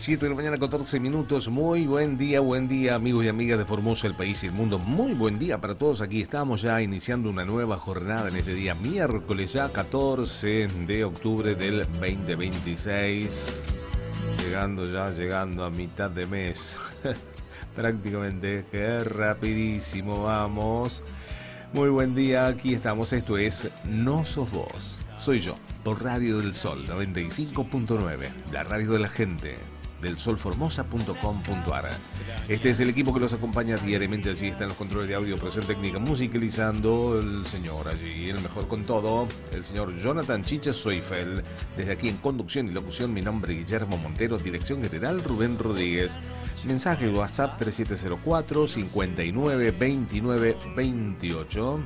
7 de la mañana, 14 minutos. Muy buen día, amigos y amigas de Formosa, el país y el mundo. Muy buen día para todos. Aquí estamos ya iniciando una nueva jornada en este día, miércoles ya 14 de octubre del 2026. Llegando a mitad de mes. Prácticamente, qué rapidísimo vamos. Muy buen día, aquí estamos. Esto es No Sos Vos, soy yo, por Radio del Sol 95.9, la radio de la gente, delsolformosa.com.ar. Este es el equipo que los acompaña diariamente. Allí están los controles de audio, operación técnica, musicalizando el señor allí, el mejor con todo, el señor Jonathan Chicha Soifel. Desde aquí en conducción y locución, mi nombre es Guillermo Montero, dirección general Rubén Rodríguez. Mensaje WhatsApp 3704 59 29 28.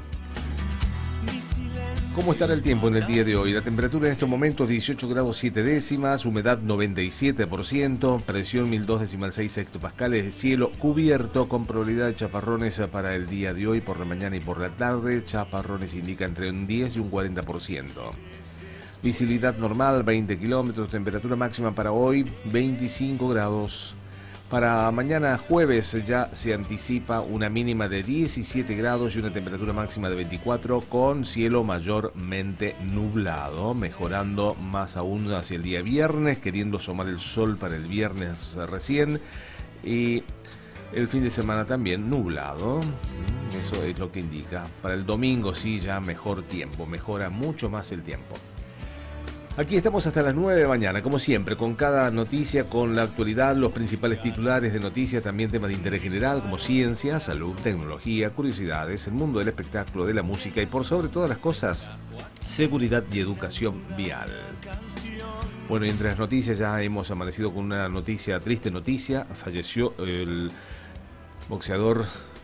¿Cómo estará el tiempo en el día de hoy? La temperatura en estos momentos 18 grados 7 décimas, humedad 97%, presión 1002,6 hectopascales, cielo cubierto con probabilidad de chaparrones para el día de hoy por la mañana y por la tarde. Chaparrones indica entre un 10 y un 40%. Visibilidad normal 20 kilómetros, temperatura máxima para hoy 25 grados. Para mañana jueves ya se anticipa una mínima de 17 grados y una temperatura máxima de 24 con cielo mayormente nublado, mejorando más aún hacia el día viernes, queriendo asomar el sol para el viernes recién, y el fin de semana también nublado. Eso es lo que indica. Para el domingo sí, ya mejor tiempo, mejora mucho más el tiempo. Aquí estamos hasta las 9 de la mañana, como siempre, con cada noticia, con la actualidad, los principales titulares de noticias, también temas de interés general como ciencia, salud, tecnología, curiosidades, el mundo del espectáculo, de la música y por sobre todas las cosas, seguridad y educación vial. Bueno, y entre las noticias ya hemos amanecido con una noticia, triste noticia. Falleció el boxeador